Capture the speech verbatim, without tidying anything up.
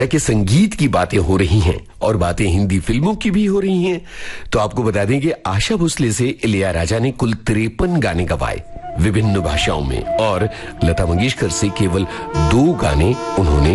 कि संगीत की बातें हो रही हैं और बातें हिंदी फिल्मों की भी हो रही हैं, तो आपको बता दें कि आशा भोसले से इलैयाराजा ने कुल तिरपन गाने गवाए विभिन्न भाषाओं में और लता मंगेशकर से केवल दो गाने उन्होंने